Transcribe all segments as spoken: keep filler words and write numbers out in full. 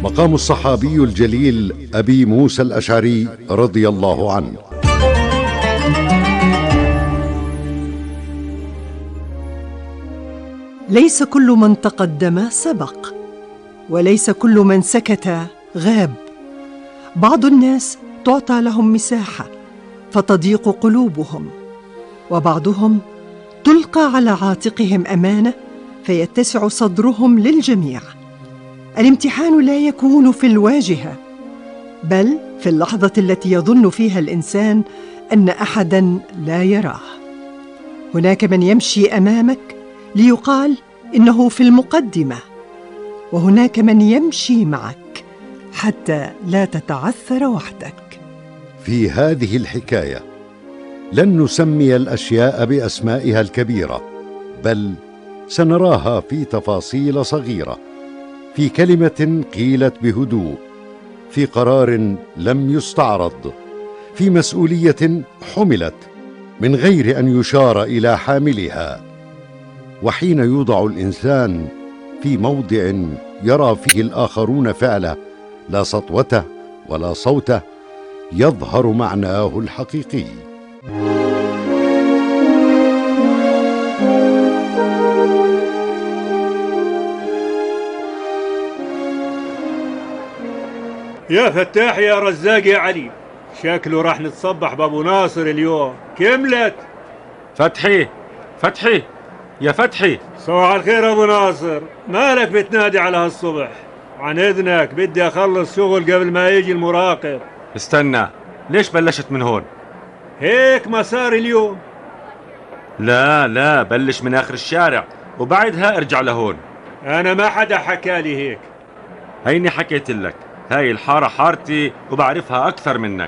مقام الصحابي الجليل أبي موسى الأشعري رضي الله عنه. ليس كل من تقدم سبق، وليس كل من سكت غاب. بعض الناس تعطى لهم مساحة فتضيق قلوبهم، وبعضهم تلقى على عاتقهم أمانة فيتسع صدرهم للجميع. الامتحان لا يكون في الواجهة، بل في اللحظة التي يظن فيها الإنسان أن أحداً لا يراه. هناك من يمشي أمامك ليقال إنه في المقدمة، وهناك من يمشي معك حتى لا تتعثر وحدك. في هذه الحكاية لن نسمي الأشياء بأسمائها الكبيرة، بل سنراها في تفاصيل صغيرة، في كلمة قيلت بهدوء، في قرار لم يستعرض، في مسؤولية حملت من غير أن يشار إلى حاملها. وحين يوضع الإنسان في موضع يرى فيه الآخرون فعله لا سطوته ولا صوته، يظهر معناه الحقيقي. يا فتاح يا رزاق يا علي، شكله راح نتصبح بابو ناصر اليوم. كملت. فتحي فتحي يا فتحي. صباح الخير ابو ناصر، مالك بتنادي على هالصبح؟ عن اذنك بدي اخلص شغل قبل ما يجي المراقب. استنى، ليش بلشت من هون؟ هيك ما صار اليوم. لا لا، بلش من اخر الشارع وبعدها ارجع لهون. انا ما حدا حكالي هيك. هيني حكيت لك، هاي الحارة حارتي وبعرفها اكثر منك.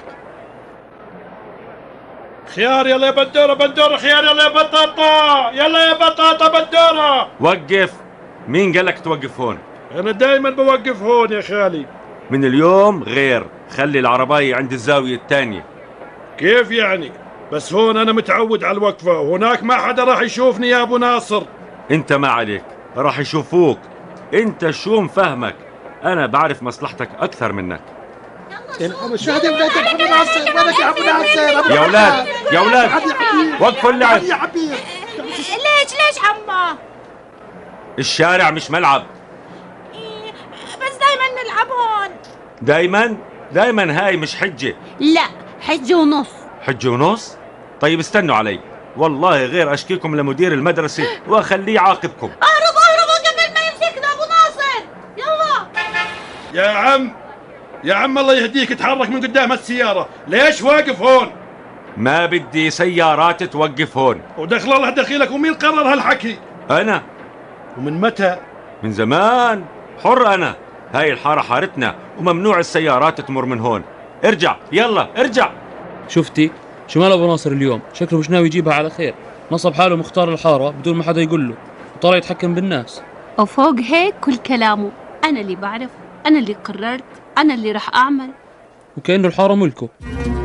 خيار يلا يا بدورة، بدورة خيار يلا يا بطاطا، يلا يا بطاطا بدورة. وقف. مين قالك توقف هون؟ انا دايما بوقف هون يا خالي. من اليوم غير، خلي العرباية عند الزاوية الثانية. كيف يعني؟ بس هون انا متعود على الوقفة، وهناك ما حدا راح يشوفني يا ابو ناصر. انت ما عليك، راح يشوفوك. انت شو مفهمك؟ انا بعرف مصلحتك اكثر منك. شو هذا يا ولاد ابو ناصر؟ وينك يا ابو ناصر؟ يا ولاد يا ولاد وقفوا اللعب. ليش ليش عمّا؟ الشارع مش ملعب. إيه بس دايما نلعب هون. دايما؟ دايما هاي مش حجة. لا حجة ونص. حجة ونص؟ طيب استنوا علي، والله غير اشكيكم لمدير المدرسة واخليه يعاقبكم. اهرب اهربوا قبل ما يمسكنا ابو ناصر. يلا يا عم يا عم الله يهديك، اتحرك من قدام السيارة. ليش واقف هون؟ ما بدي سيارات توقف هون. ودخل الله دخيلك، ومين قرر هالحكي؟ أنا. ومن متى؟ من زمان، حر أنا. هاي الحارة حارتنا وممنوع السيارات تمر من هون. ارجع يلا ارجع. شفتي شمال أبو ناصر اليوم شكله مش ناوي يجيبها على خير، نصب حاله مختار الحارة بدون ما حدا يقول له، وطلع يتحكم بالناس. وفوق هيك كل كلامه أنا اللي بعرف، أنا اللي قررت، أنا اللي رح أعمل، وكأنه الحارة ملكه.